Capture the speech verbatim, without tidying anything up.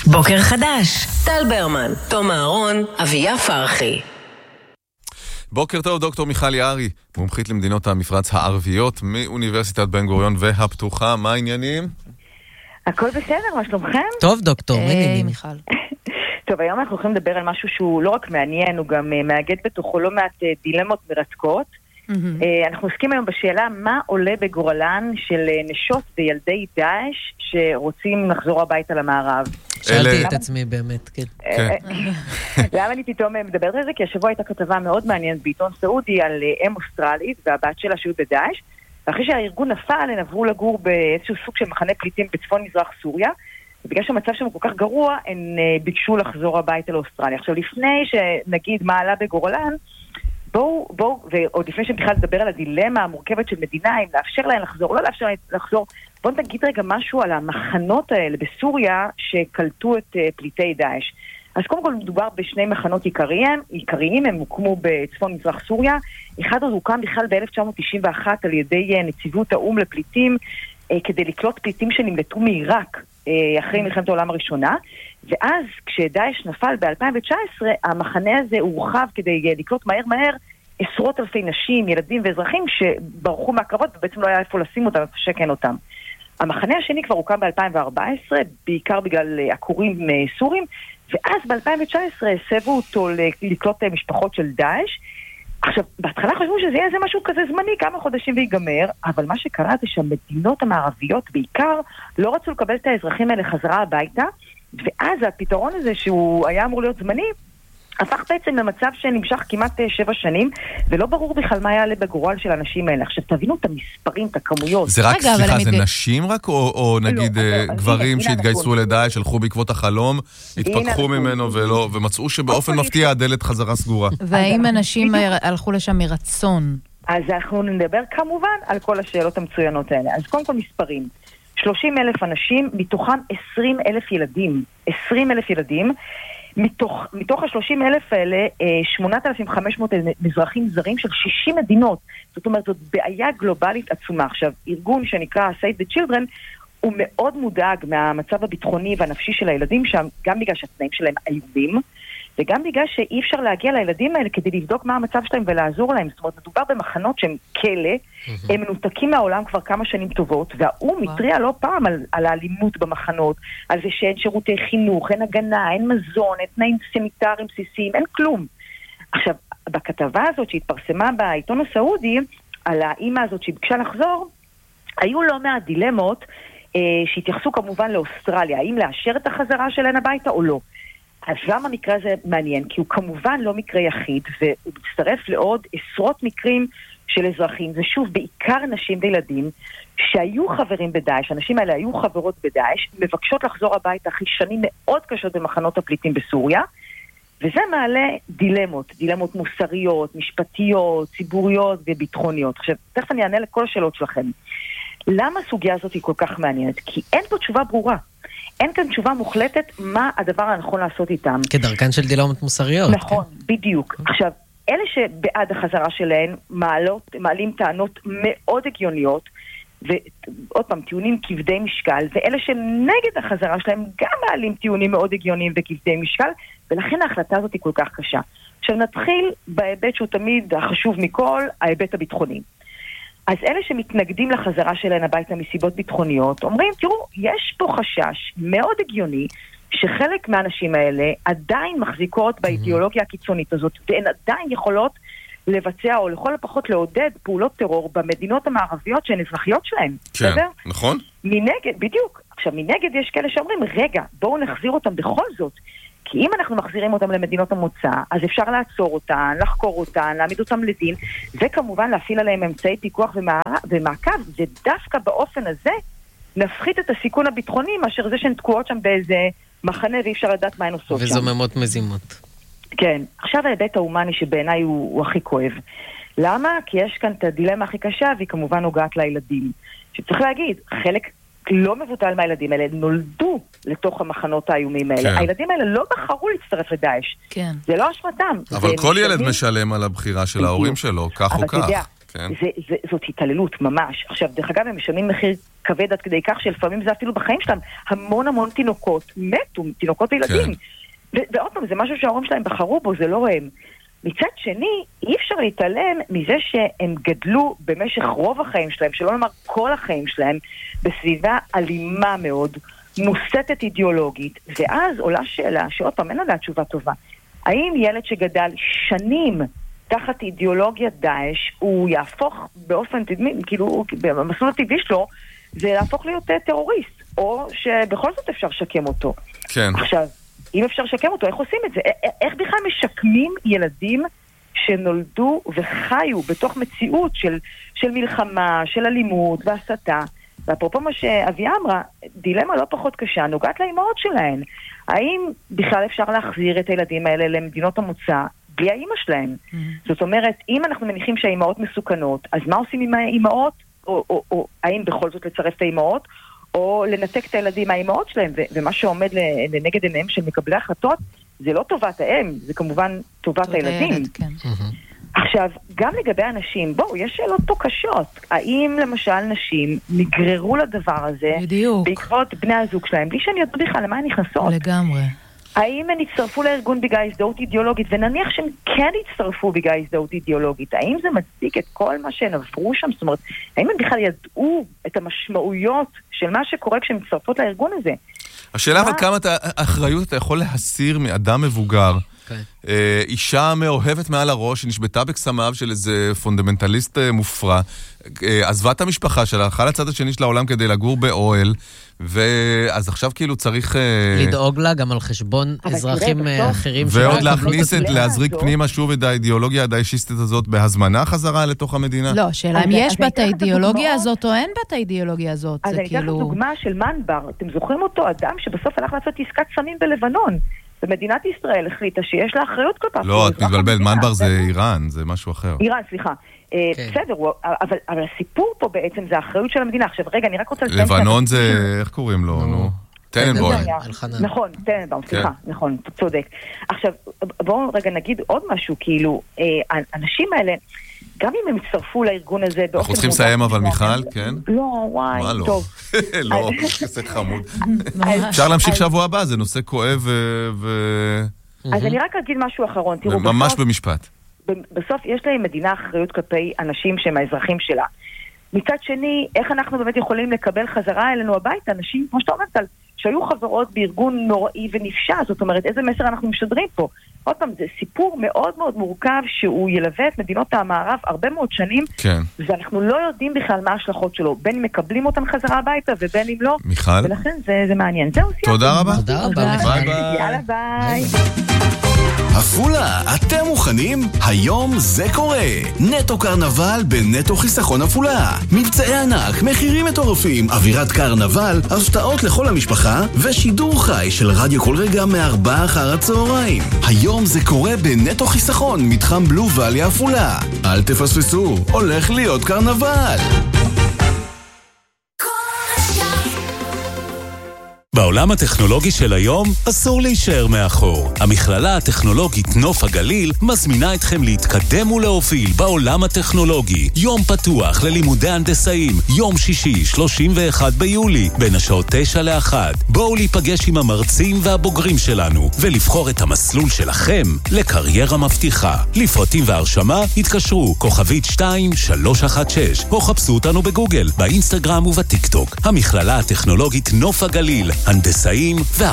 בוקר חדש, טל ברמן, תום אהרון, אביה פרחי. בוקר טוב, דוקטור מיכל יערי, מומחית למדינות המפרץ הערביות מאוניברסיטת בן גוריון והפתוחה. מה העניינים? הכל בסדר, מה שלומכם? טוב, דוקטור, מה העניינים? מיכל. טוב, היום אנחנו הולכים לדבר על משהו שהוא לא רק מעניין, הוא גם מאגד בתוכו לא מעט דילמות מרתקות. אנחנו עוסקים היום בשאלה מה עולה בגורלן של נשות וילדי דאעש שרוצים לחזור הביתה למערב. שאלתי את עצמי באמת, כן. למה אני פתאום מדברת על זה? כי השבוע הייתה כתבה מאוד מעניינת בעיתון סעודי על אם אוסטרלית והבת שלה שהיו בדאעש, ואחרי שהארגון נפל, הן עברו לגור באיזשהו סוג של מחנה פליטים בצפון מזרח סוריה, ובגלל שהמצב שם כל כך גרוע, הן ביקשו לחזור הביתה לאוסטרליה. עכשיו, לפני שנגיד מה עלה בגורלן, בואו, בואו, ועוד לפני שבכלל לדבר על הדילמה המורכבת של מדינה, אם לאפשר להן לחזור, לא לאפשר להן לחזור, בואו נגיד רגע משהו על המחנות האלה בסוריה שקלטו את פליטי דאעש. אז קודם כל מדובר בשני מחנות עיקריים, עיקריים הם הוקמו בצפון מזרח סוריה, אחד עוד הוקם בכלל ב-אלף תשע מאות תשעים ואחת על ידי נציבות האום לפליטים, כדי לקלוט פליטים שנמלטו מעיראק אחרי מלחמת העולם הראשונה, ואז כשדאעש נפל ב-אלפיים תשע עשרה, המחנה הזה הורחב כדי לקלוט מהר מהר עשרות אלפי נשים, ילדים ואזרחים שברחו מהקרבות ובעצם לא היה איפה לשים אותם, איפה שכן אותם. המחנה השני כבר הוקם ב-אלפיים וארבע עשרה, בעיקר בגלל עקורים סורים, ואז ב-אלפיים תשע עשרה הסבו אותו לקלוט משפחות של דאעש. עכשיו, בהתחלה חשבו שזה יהיה איזה משהו כזה זמני, כמה חודשים ויגמר, אבל מה שקרה זה שהמדינות המערביות בעיקר לא רצו לקבל את האזרחים האלה חזרה הביתה, ואז הפתרון הזה שהוא היה אמור להיות זמני, הפך בעצם למצב שנמשך כמעט שבע שנים, ולא ברור בכלל מה יעלה בגורל של האנשים האלה. עכשיו, תבינו את המספרים, את הכמויות. זה רק, סליחה, זה נשים רק, או נגיד גברים שהתגייסו לדאעש, הלכו בעקבות החלום, התפתחו ממנו ומצאו שבאופן מפתיע הדלת חזרה סגורה. והאם אנשים הלכו לשם מרצון? אז אנחנו נדבר כמובן על כל השאלות המצוינות האלה. אז קודם כל מספרים. שלושים אלף אנשים, מתוכם עשרים אלף ילדים. עשרים אלף ילדים. מתוך, מתוך ה-שלושים אלף האלה, שמונת אלפים וחמש מאות מזרחים זרים של שישים מדינות. זאת אומרת, זאת בעיה גלובלית עצומה. עכשיו, ארגון שנקרא Save the Children, הוא מאוד מודאג מהמצב הביטחוני והנפשי של הילדים שם, גם בגלל שהתנאים שלהם איומים, וגם בגלל שאי אפשר להגיע לילדים האלה כדי לבדוק מה המצב שלהם ולעזור להם. זאת אומרת, מדובר במחנות שהם כלא, הם מנותקים מהעולם כבר כמה שנים טובות, והאום מתריע לא פעם על, על האלימות במחנות, על זה שאין שירותי חינוך, אין הגנה, אין מזון, אין תנאים סניטריים בסיסיים, אין כלום. עכשיו, בכתבה הזאת שהתפרסמה בעיתון הסעודי, על האמא הזאת שביקשה לחזור, היו לא מעט דילמות אה, שהתייחסו כמובן לאוסטרליה, האם לאשר את החזרה שלהן הביתה או לא. אז למה המקרה הזה מעניין? כי הוא כמובן לא מקרה יחיד, והוא מצטרף לעוד עשרות מקרים של אזרחים, ושוב, בעיקר נשים וילדים, שהיו חברים בדאעש, האנשים האלה היו חברות בדאעש, מבקשות לחזור הביתה אחרי שנים מאוד קשות במחנות הפליטים בסוריה, וזה מעלה דילמות, דילמות מוסריות, משפטיות, ציבוריות וביטחוניות. עכשיו, תכף אני אענה לכל השאלות שלכם. למה הסוגיה הזאת היא כל כך מעניינת? כי אין פה תשובה ברורה. אין כאן תשובה מוחלטת מה הדבר הנכון לעשות איתם. כדרכן של דילמות מוסריות. נכון, כן. בדיוק. עכשיו, אלה שבעד החזרה שלהן מעלות, מעלים טענות מאוד הגיוניות, ועוד פעם, טיעונים כבדי משקל, ואלה שנגד החזרה שלהם גם מעלים טיעונים מאוד הגיוניים וכבדי משקל, ולכן ההחלטה הזאת היא כל כך קשה. עכשיו נתחיל בהיבט שהוא תמיד החשוב מכל, ההיבט הביטחוני. אז אלה שמתנגדים לחזרה שלהן הביתה מסיבות ביטחוניות, אומרים, תראו, יש פה חשש מאוד הגיוני, שחלק מהאנשים האלה עדיין מחזיקות באידיאולוגיה הקיצונית הזאת, והן עדיין יכולות לבצע, או לכל הפחות לעודד פעולות טרור במדינות המערביות שהן אזרחיות שלהן. כן, בסדר? נכון. מנגד, בדיוק. עכשיו, מנגד יש כאלה שאומרים, רגע, בואו נחזיר אותם בכל זאת. כי אם אנחנו מחזירים אותם למדינות המוצא, אז אפשר לעצור אותן, לחקור אותן, להעמיד אותם לדין, וכמובן להפעיל עליהם אמצעי פיקוח ומעקב, ודווקא באופן הזה נפחית את הסיכון הביטחוני, מאשר זה שהן תקועות שם באיזה מחנה ואי אפשר לדעת מה הן עושות שם. וזוממות מזימות. כן. עכשיו ההיבט ההומני שבעיניי הוא, הוא הכי כואב. למה? כי יש כאן את הדילמה הכי קשה, והיא כמובן נוגעת לילדים. שצריך להגיד, חלק לא מבוטל מהילדים האלה נולדו לתוך המחנות האיומים האלה. כן. הילדים האלה לא בחרו להצטרף לדאעש. כן. זה לא אשמתם. אבל כל ילד משלם על הבחירה של ההורים שלו, כך או כך. כן. זה, זה, זאת התעללות ממש. עכשיו, דרך אגב, הם משלמים מחיר כבד עד כדי כך שלפעמים זה אפילו בחיים שלהם. המון המון תינוקות מתו, תינוקות וילדים. כן. ו- ועוד פעם, זה משהו שההורים שלהם בחרו בו, זה לא הם. מצד שני, אי אפשר להתעלם מזה שהם גדלו במשך רוב החיים שלהם, שלא נאמר כל החיים שלהם, בסביבה אלימה מאוד, מוסתת אידיאולוגית, ואז עולה שאלה, שעוד פעם אין לה תשובה טובה. האם ילד שגדל שנים תחת אידיאולוגיה דאעש, הוא יהפוך באופן, כאילו, במסלול הטבעי שלו, זה להפוך להיות טרוריסט, או שבכל זאת אפשר לשקם אותו. כן. עכשיו, אם אפשר לשקם אותו, איך עושים את זה? איך בכלל משקמים ילדים שנולדו וחיו בתוך מציאות של, של מלחמה, של אלימות והסתה? ואפרופו מה שאביה אמרה, דילמה לא פחות קשה, נוגעת לאימהות שלהן. האם בכלל אפשר להחזיר את הילדים האלה למדינות המוצא בלי האימא שלהם? Mm-hmm. זאת אומרת, אם אנחנו מניחים שהאימהות מסוכנות, אז מה עושים עם האימהות? או, או, או האם בכל זאת לצרף את האימהות? או לנתק את הילדים מהאימהות שלהם, ו- ומה שעומד לנגד עיניהם של מקבלי החלטות, זה לא טובת האם, זה כמובן טובת הילדים. הילד, כן. עכשיו, גם לגבי אנשים, בואו, יש שאלות פה קשות. האם למשל נשים נגררו לדבר הזה, בדיוק. בעקבות בני הזוג שלהם, בלי שאני יודעת בכלל למה הן נכנסות? לגמרי. האם הן הצטרפו לארגון בגלל הזדהות אידיאולוגית, ונניח שהן כן הצטרפו בגלל הזדהות אידיאולוגית, האם זה מצדיק את כל מה שהן עברו שם? זאת אומרת, האם הן בכלל ידעו את המשמעויות של מה שקורה כשהן מצטרפות לארגון הזה? השאלה אבל כמה אחריות אתה יכול להסיר מאדם מבוגר, אישה מאוהבת מעל הראש שנשבתה בקסמיו של איזה פונדמנטליסט מופרע, עזבה את המשפחה שלה, הלכה לצד השני של העולם כדי לגור באוהל, ואז עכשיו כאילו צריך לדאוג לה גם על חשבון אזרחים אחרים, ועוד להכניס את, להזריק פנימה שוב את האידיאולוגיה הדאישיסטית הזאת בהזמנה חזרה לתוך המדינה. לא, שאלה אם יש בה את האידיאולוגיה הזאת או אין בה את האידיאולוגיה הזאת. אז אני אתן לך דוגמה של מנבר, אתם זוכרים אותו, אדם שבסוף הלך לעשות עסקת סמים בלבנון, ומדינת ישראל החליטה שיש לה אחריות כלפי. לא, את מתבלבל, מנבר זה איראן, זה משהו אחר. איראן, סליחה. בסדר, אבל הסיפור פה בעצם זה האחריות של המדינה. עכשיו, רגע, אני רק רוצה לציין... לבנון זה, איך קוראים לו? נו. טננבאום. נכון, טננבאום, סליחה, נכון, צודק. עכשיו, בואו רגע נגיד עוד משהו, כאילו, האנשים האלה, גם אם הם הצטרפו לארגון הזה... אנחנו צריכים לסיים אבל מיכל, כן? לא, וואי, טוב. לא, כסק חמוד. אפשר להמשיך שבוע הבא, זה נושא כואב ו... אז אני רק אגיד משהו אחרון, תראו... ממש במשפט. בסוף יש להם מדינה אחריות כלפי אנשים שהם האזרחים שלה. מצד שני, איך אנחנו באמת יכולים לקבל חזרה אלינו הביתה? אנשים, כמו שאתה אומרת, שהיו חברות בארגון נוראי ונפשע, זאת אומרת, איזה מסר אנחנו משדרים פה? עוד פעם, זה סיפור מאוד מאוד מורכב שהוא ילווה את מדינות המערב הרבה מאוד שנים, כן. ואנחנו לא יודעים בכלל מה ההשלכות שלו, בין אם מקבלים אותם חזרה הביתה ובין אם לא. מיכל? ולכן זה, זה מעניין. זהו, סיימתי. תודה רבה. תודה רבה. ביי ביי. יאללה, ביי. עפולה, אתם מוכנים? היום זה קורה. נטו קרנבל בנטו חיסכון עפולה. מבצעי ענק, מחירים מטורפים, אווירת קרנבל, הפתעות לכל המשפחה ושידור חי של רדיו כל רגע מארבע אחר הצהריים. היום זה קורה בנטו חיסכון, מתחם בלו ואלי עפולה. אל תפספסו, הולך להיות קרנבל. בעולם הטכנולוגי של היום אסור להישאר מאחור. המכללה הטכנולוגית נוף הגליל מזמינה אתכם להתקדם ולהוביל בעולם הטכנולוגי. יום פתוח ללימודי הנדסאים, יום שישי, שלושים ואחד ביולי, בין השעות תשע לאחת. בואו להיפגש עם המרצים והבוגרים שלנו ולבחור את המסלול שלכם לקריירה מבטיחה. לפרטים והרשמה התקשרו כוכבית שתיים שלוש אחת שש או חפשו אותנו בגוגל, באינסטגרם ובטיקטוק. המכללה הטכנולוגית נוף הגליל, הנדסאים וה...